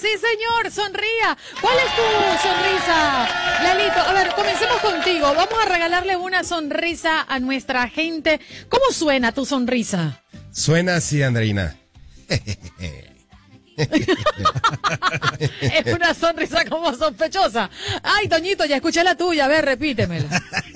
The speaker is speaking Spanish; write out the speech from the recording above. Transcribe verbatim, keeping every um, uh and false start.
sí señor, sonría. ¿Cuál es tu sonrisa, Lalito? A ver, comencemos contigo. Vamos a regalarle una sonrisa a nuestra gente. ¿Cómo suena tu sonrisa? Suena así, Andreina. Es una sonrisa como sospechosa. Ay, Toñito, ya escuché la tuya. A ver, repítemela.